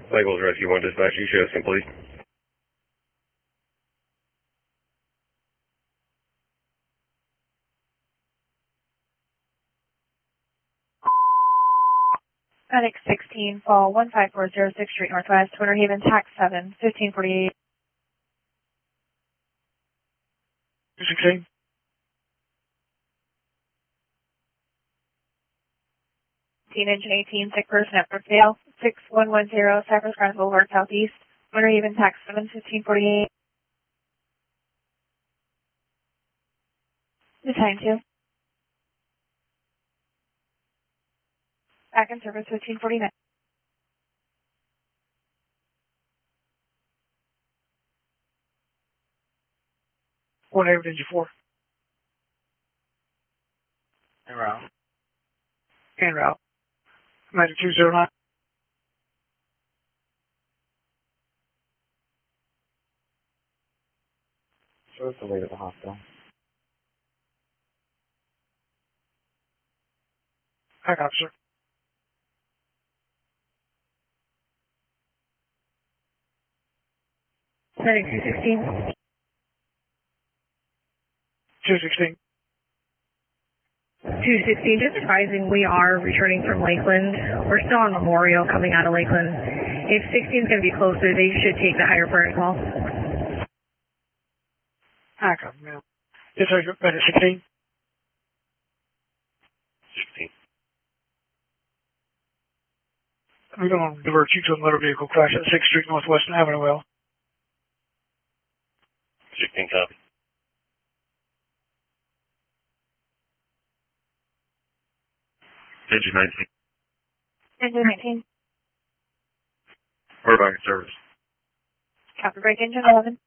Michael's Rescue 1 Dispatch, you show us complete. Medic 16, fall 15406 Street Northwest, Winter Haven, tax 7, 1548. 16. Engine 18, sick person at Brookdale, 6110 Cypress Grounds Boulevard, Southeast, Winter Haven, tax 7, 1548. The time 2. Back in service 1549. One Haven engine 4. En route. En route. Magic 209. Show us the way to the hospital. Back officer. Medic 216. 216. 216, just advising we are returning from Lakeland. We're still on Memorial coming out of Lakeland. If 16 is going to be closer, they should take the higher priority call. Back up, man. Yes, sir. Medic 16. 16. We're going to divert you to a motor vehicle crash at 6th Street Northwest Avenue, L. 16 copy. Engine 19. Engine 19. We're back in service. Copy break, engine 11.